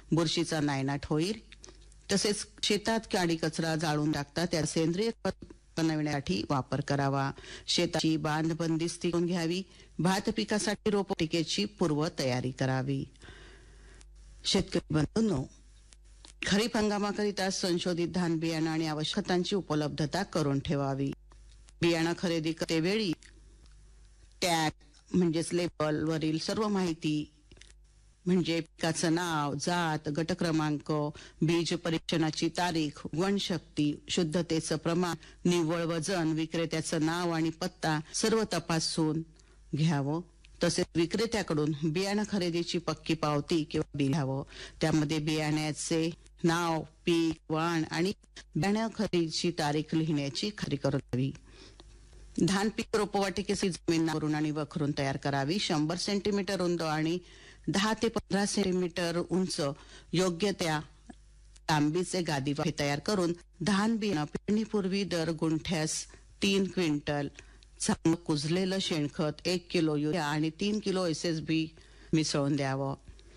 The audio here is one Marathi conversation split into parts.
बुरशीचा नायनाट होईल. तसेच शेतात काडी कचरा जाळून टाकता त्या सेंद्रिय खत बनवण्यासाठी वापर करावा. शेताची बांध बंदिस्ती करून घ्यावी. भात पिकासाठी रोपवाटिकेची पूर्व तयारी करावी. शेतकरी बंधूंनो, खरीप हंगामाकरिता संशोधित धान बियाणं आणि आवश्यक खतांची उपलब्धता करून ठेवावी. बियाणं खरेदी करतेवेळी टॅग म्हणजेच लेबल वरील सर्व माहिती म्हणजे पिकाचं नाव, जात, गट क्रमांक, बीज परीक्षणाची तारीख, वनशक्ती, शुद्धतेचं प्रमाण, निव्वळ वजन, विक्रेत्याचं नाव आणि पत्ता सर्व तपासून घ्यावं. तसेच विक्रेत्याकडून बियाणं खरेदीची पक्की पावती किंवा बिल घ्यावं. त्यामध्ये बियाण्याचे नाव, पीक, वाण आणि बियाणं खरेदीची तारीख लिहिण्याची खात्री करून द्यावी. धान पीक रोपवाटिकेची जमीन नांगरून आणि वखरून तयार करावी. 100 सेंटीमीटर रुंद आणि 10 ते 15 सेंटीमीटर उंच योग्य त्या लांबीचे गादी तयार करून धान बियाणं पेरणीपूर्वी दर गुंठ्यास 3 क्विंटल चांगलं कुजलेलं शेणखत, 1 किलो युरिया आणि 3 किलो SSB मिसळून द्यावं.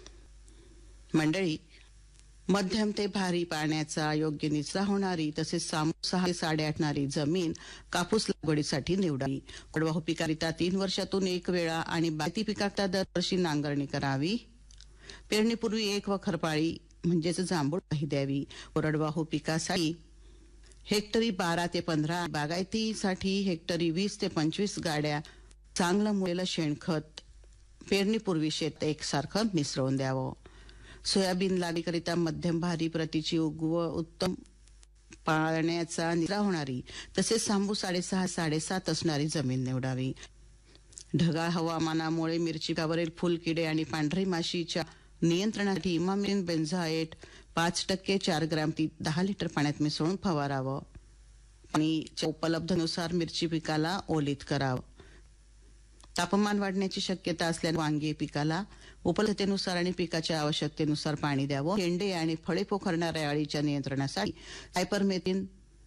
मंडळी, मध्यम ते भारी पाण्याचा योग्य निचरा होणारी तसेच 6 ते 8.5 नारी जमीन कापूस लागवडीसाठी निवडावी. कोरडवाहू पिकाकरिता 3 वर्षातून 1 वेळा आणि बागायती पिकाकरिता दरवर्षी नांगरणी करावी. पेरणीपूर्वी 1 वखरपाळी म्हणजेच जांभूळ पाही द्यावी. कोरडवाहू पिकासाठी हेक्टरी 12 ते 15, बागायतीसाठी हेक्टरी 20 ते 25 गाड्या चांगलं मुरलेलं शेणखत पेरणीपूर्वी शेत एकसारखं मिसळून द्यावं. सोयाबीन लागवडीकरिता मध्यम भारी प्रतीची उगव उत्तम पाण्याचा निचरा होणारी तसेच 6.5-7 असणारी जमीन निवडावी. ढगाळ हवामानामुळे मिरची पिकावरील फुलकिडे आणि पांढरी माशीच्या नियंत्रणासाठी इमामेक्टिन बेन्झोएट 5% 4 ग्रॅम 10 लिटर पाण्यात मिसळून फवारावं. पाणीच्या उपलब्धतेनुसार मिरची पिकाला ओलीत करावं. तापमान वाढण्याची शक्यता असल्याने वांगी पिकाला उपलब्धतेनुसार आणि पिकाच्या आवश्यकतेनुसार पाणी द्यावं. शेंडे आणि फळे पोखरणाऱ्या अळीच्या नियंत्रणासाठी सायपरमेथ्रिन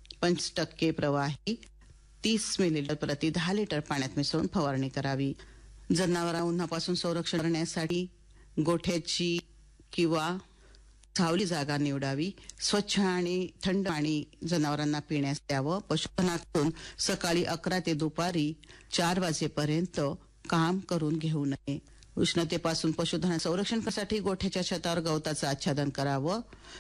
5% प्रवाही 30 मिलीलीटर प्रति 10 लिटर पाण्यात मिसळून फवारणी करावी. जनावरांना उन्हापासून संरक्षण करण्यासाठी गोठ्याची किंवा सावली जागा निवडावी. स्वच्छ आणि थंड पाणी जनावरांना पिण्यास द्यावं. पशुधनाकडून सकाळी 11 ते दुपारी 4 वाजेपर्यंत काम करून घेऊ नये. उष्णतेपासून पशुधनाचं संरक्षण करण्यासाठी गोठ्याच्या छतावर गवताचं आच्छादन करावं.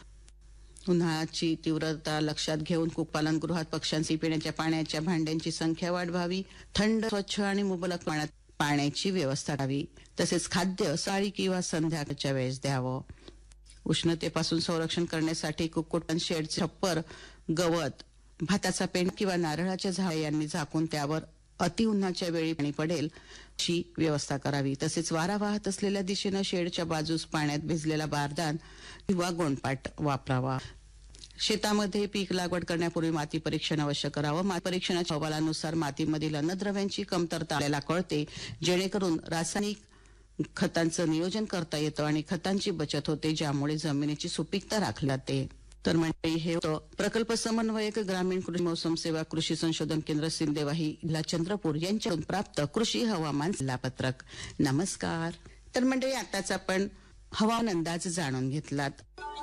उन्हाळ्याची तीव्रता लक्षात घेऊन कुक्कुटपालनगृहात पक्ष्यांची पिण्याच्या पाण्याच्या भांड्यांची संख्या वाढवावी. थंड, स्वच्छ आणि मुबलक पाण्यात पाण्याची व्यवस्था करावी. तसेच खाद्य सकाळी किंवा संध्याकाळच्या वेळेस द्यावं. उष्णतेपासून संरक्षण करण्यासाठी कुक्कुटपालन शेडचे छप्पर गवत, भाताचा पेंड किंवा नारळाच्या झाडे यांनी झाकून त्यावर अतिउन्हाच्या वेळी पाणी पडेल अशी व्यवस्था करावी. तसेच वारा वाहत असलेल्या दिशेनं शेडच्या बाजूस पाण्यात भिजलेला बारदान किंवा गोणपाट वापरावा. शेतामध्ये पीक लागवड करण्यापूर्वी माती परीक्षण अवश्य करावं. माती परीक्षणाच्या अहवालानुसार मातीमधील अन्नद्रव्यांची कमतरता आपल्याला कळते, जेणेकरून रासायनिक खतांचं नियोजन करता येतं आणि खतांची बचत होते, ज्यामुळे जमिनीची सुपीकता राखली जाते. तर म्हणजे हे होतं प्रकल्प समन्वयक ग्रामीण कृषी मौसम सेवा कृषी संशोधन केंद्र सिंदेवाही जिल्हा चंद्रपूर यांच्याकडून प्राप्त कृषी हवामान सल्लापत्रक. नमस्कार. तर म्हणजे आताच आपण हवामान अंदाज जाणून घेतलात.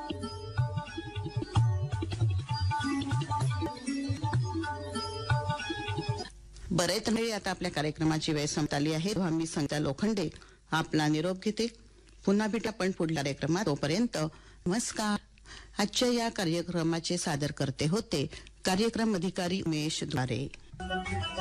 बरेच वेळी आता आपल्या कार्यक्रमाची वेळ संपत आली आहे. मी संगीता लोखंडे आपला निरोप घेते. पुन्हा भेटू आपण पुढल्या कार्यक्रमात. तोपर्यंत नमस्कार. आजच्या या कार्यक्रमाचे सादर करते होते कार्यक्रम अधिकारी उमेश द्वारे.